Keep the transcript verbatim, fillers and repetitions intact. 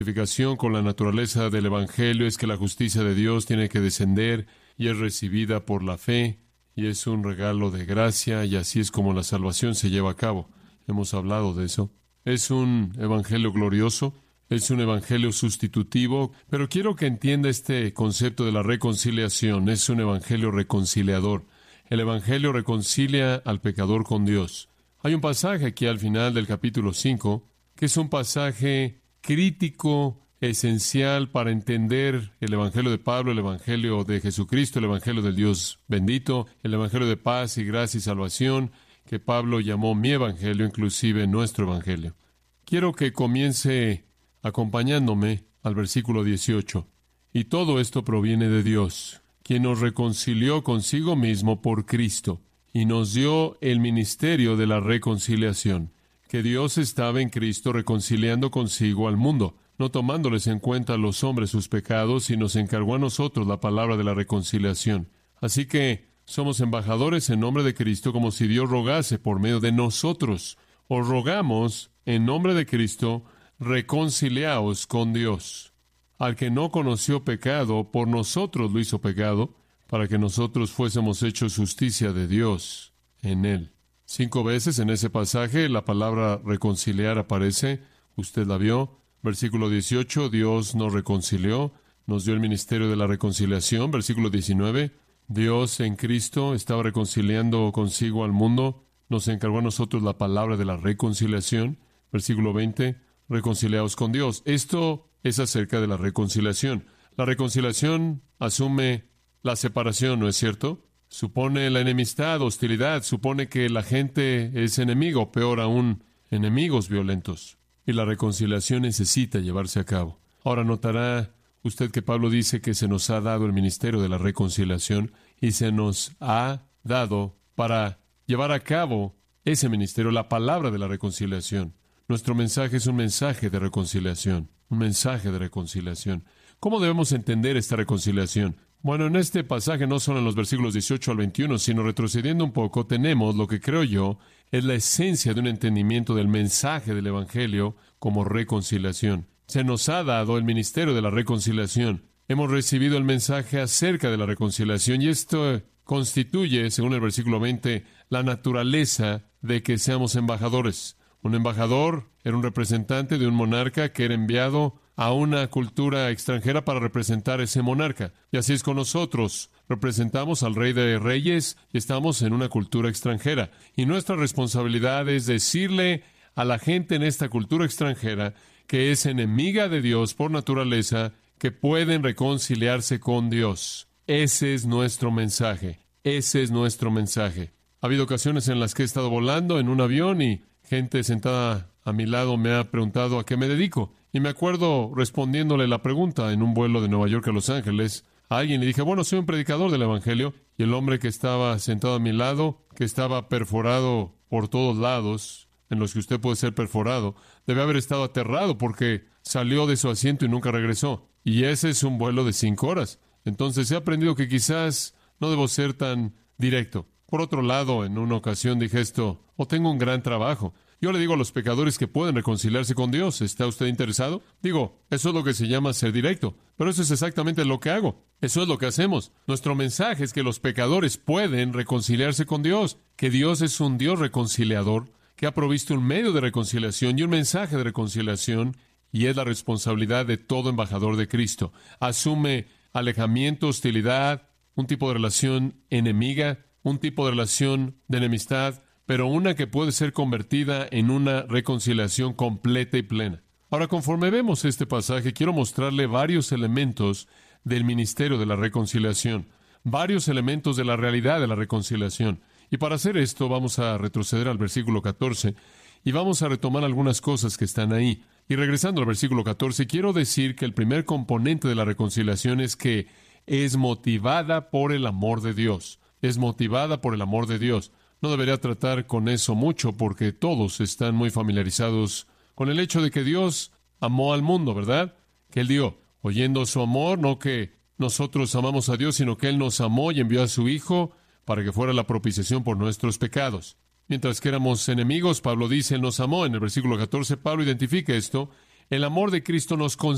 identificación con la naturaleza del Evangelio es que la justicia de Dios tiene que descender y es recibida por la fe y es un regalo de gracia y así es como la salvación se lleva a cabo. Hemos hablado de eso. Es un evangelio glorioso, es un evangelio sustitutivo, pero quiero que entienda este concepto de la reconciliación. Es un evangelio reconciliador. El evangelio reconcilia al pecador con Dios. Hay un pasaje aquí al final del capítulo cinco que es un pasaje crítico, esencial para entender el evangelio de Pablo, el evangelio de Jesucristo, el evangelio del Dios bendito, el evangelio de paz y gracia y salvación, que Pablo llamó mi evangelio, inclusive nuestro evangelio. Quiero que comience acompañándome al versículo dieciocho. Y todo esto proviene de Dios, quien nos reconcilió consigo mismo por Cristo, y nos dio el ministerio de la reconciliación, que Dios estaba en Cristo reconciliando consigo al mundo, no tomándoles en cuenta a los hombres sus pecados, y nos encargó a nosotros la palabra de la reconciliación. Así que somos embajadores en nombre de Cristo, como si Dios rogase por medio de nosotros. Os rogamos en nombre de Cristo, reconciliaos con Dios. Al que no conoció pecado, por nosotros lo hizo pecado, para que nosotros fuésemos hechos justicia de Dios en él. Cinco veces en ese pasaje la palabra reconciliar aparece. Usted la vio. Versículo dieciocho, Dios nos reconcilió, nos dio el ministerio de la reconciliación. Versículo diecinueve, Dios en Cristo estaba reconciliando consigo al mundo. Nos encargó a nosotros la palabra de la reconciliación. Versículo veinte, reconciliaos con Dios. Esto es acerca de la reconciliación. La reconciliación asume la separación, ¿no es cierto? Supone la enemistad, hostilidad, supone que la gente es enemigo, peor aún, enemigos violentos. Y la reconciliación necesita llevarse a cabo. Ahora notará usted que Pablo dice que se nos ha dado el ministerio de la reconciliación y se nos ha dado para llevar a cabo ese ministerio, la palabra de la reconciliación. Nuestro mensaje es un mensaje de reconciliación, un mensaje de reconciliación. ¿Cómo debemos entender esta reconciliación? Bueno, en este pasaje no solo en los versículos dieciocho al veintiuno, sino retrocediendo un poco, tenemos lo que creo yo es la esencia de un entendimiento del mensaje del Evangelio como reconciliación. Se nos ha dado el ministerio de la reconciliación. Hemos recibido el mensaje acerca de la reconciliación y esto constituye, según el versículo veinte, la naturaleza de que seamos embajadores. Un embajador era un representante de un monarca que era enviado a una cultura extranjera para representar a ese monarca. Y así es con nosotros. Representamos al Rey de Reyes y estamos en una cultura extranjera. Y nuestra responsabilidad es decirle a la gente en esta cultura extranjera que es enemiga de Dios por naturaleza, que pueden reconciliarse con Dios. Ese es nuestro mensaje. Ese es nuestro mensaje. Ha habido ocasiones en las que he estado volando en un avión y gente sentada a mi lado me ha preguntado a qué me dedico. Y me acuerdo respondiéndole la pregunta en un vuelo de Nueva York a Los Ángeles a alguien. Le dije, bueno, soy un predicador del Evangelio. Y el hombre que estaba sentado a mi lado, que estaba perforado por todos lados, en los que usted puede ser perforado, debe haber estado aterrado porque salió de su asiento y nunca regresó. Y ese es un vuelo de cinco horas. Entonces he aprendido que quizás no debo ser tan directo. Por otro lado, en una ocasión dije esto, o tengo un gran trabajo. Yo le digo a los pecadores que pueden reconciliarse con Dios. ¿Está usted interesado? Digo, eso es lo que se llama ser directo. Pero eso es exactamente lo que hago. Eso es lo que hacemos. Nuestro mensaje es que los pecadores pueden reconciliarse con Dios. Que Dios es un Dios reconciliador, que ha provisto un medio de reconciliación y un mensaje de reconciliación. Y es la responsabilidad de todo embajador de Cristo. Asume alejamiento, hostilidad, un tipo de relación enemiga, un tipo de relación de enemistad, pero una que puede ser convertida en una reconciliación completa y plena. Ahora, conforme vemos este pasaje, quiero mostrarle varios elementos del ministerio de la reconciliación, varios elementos de la realidad de la reconciliación. Y para hacer esto, vamos a retroceder al versículo catorce y vamos a retomar algunas cosas que están ahí. Y regresando al versículo catorce, quiero decir que el primer componente de la reconciliación es que es motivada por el amor de Dios. Es motivada por el amor de Dios. No debería tratar con eso mucho porque todos están muy familiarizados con el hecho de que Dios amó al mundo, ¿verdad? Que Él dio, oyendo su amor, no que nosotros amamos a Dios, sino que Él nos amó y envió a su Hijo para que fuera la propiciación por nuestros pecados. Mientras que éramos enemigos, Pablo dice, Él nos amó. En el versículo catorce, Pablo identifica esto. El amor de Cristo nos concede